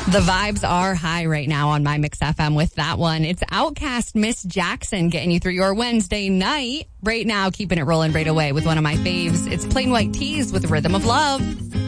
The vibes are high right now on My Mix FM with that one. It's Outkast, Miss Jackson, getting you through your Wednesday night. Right now, keeping it rolling right away with one of my faves. It's Plain White Tees with Rhythm of Love.